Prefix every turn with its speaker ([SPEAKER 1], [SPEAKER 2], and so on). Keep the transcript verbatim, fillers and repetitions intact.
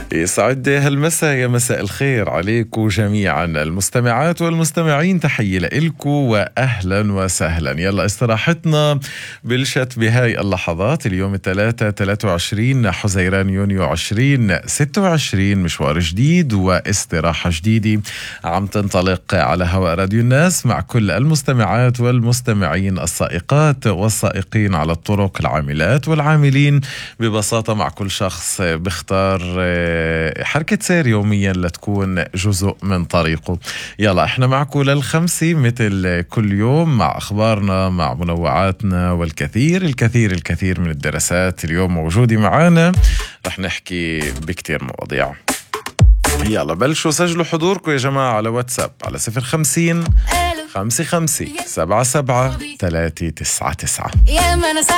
[SPEAKER 1] يسعد هالمساء، يا مساء الخير عليكم جميعا المستمعات والمستمعين. تحية لإلكم وأهلا وسهلا. يلا استراحتنا بلشت بهاي اللحظات. اليوم الثلاثة ثلاثة وعشرين حزيران يونيو عشرين ستة وعشرين. مشوار جديد واستراحة جديدة عم تنطلق على هواء راديو الناس مع كل المستمعات والمستمعين، السائقات والسائقين على الطرق، العاملات والعاملين. ببساطة مع كل شخص بيختار حركة سير يوميا لتكون جزء من طريقه. يلا احنا معكم للخمسة مثل كل يوم مع أخبارنا، مع منوعاتنا والكثير الكثير الكثير من الدراسات. اليوم موجودة معانا رح نحكي بكتير مواضيع. يلا بلشوا سجلوا حضوركم يا جماعة على واتساب على صفر خمسين خمسة خمسة سبعة سبعة ثلاثة تسعة تسعة.